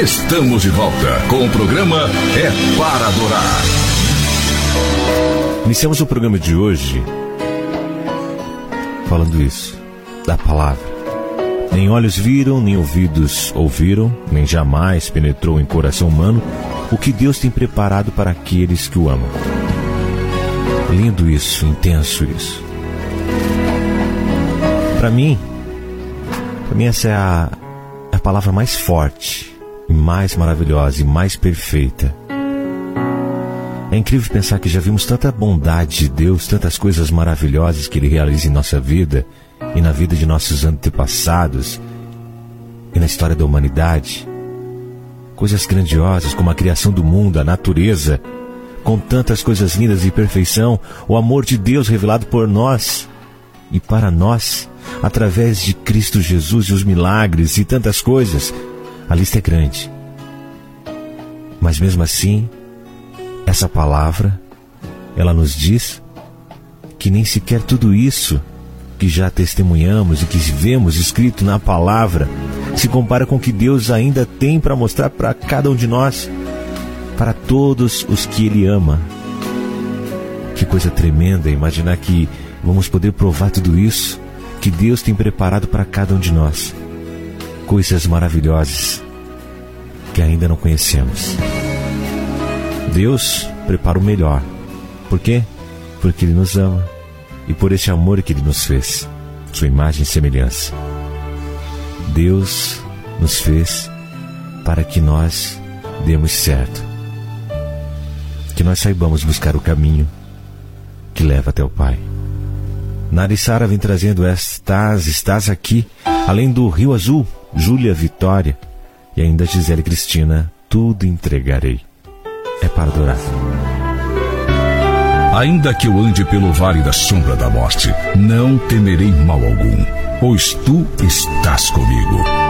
Estamos de volta com o programa É Para Adorar. Iniciamos o programa de hoje falando isso, da palavra. Nem olhos viram, nem ouvidos ouviram, nem jamais penetrou em coração humano o que Deus tem preparado para aqueles que o amam. Lindo isso, intenso isso. Para mim essa é a palavra mais forte, mais maravilhosa e mais perfeita. É incrível pensar que já vimos tanta bondade de Deus, tantas coisas maravilhosas que Ele realiza em nossa vida e na vida de nossos antepassados e na história da humanidade. Coisas grandiosas como a criação do mundo, a natureza, com tantas coisas lindas e perfeição, o amor de Deus revelado por nós e para nós, através de Cristo Jesus e os milagres e tantas coisas. A lista é grande. Mas mesmo assim, essa palavra, ela nos diz que nem sequer tudo isso que já testemunhamos e que vemos escrito na palavra se compara com o que Deus ainda tem para mostrar para cada um de nós, para todos os que Ele ama. Que coisa tremenda imaginar que vamos poder provar tudo isso que Deus tem preparado para cada um de nós. Coisas maravilhosas que ainda não conhecemos. Deus prepara o melhor. Por quê? Porque Ele nos ama e por esse amor que Ele nos fez, sua imagem e semelhança. Deus nos fez para que nós demos certo, que nós saibamos buscar o caminho que leva até o Pai. Nara e Sara vem trazendo Estás aqui, além do Rio Azul, Júlia Vitória e ainda Gisele Cristina, Tudo Entregarei. É para adorar. Ainda que eu ande pelo vale da sombra da morte, não temerei mal algum, pois tu estás comigo.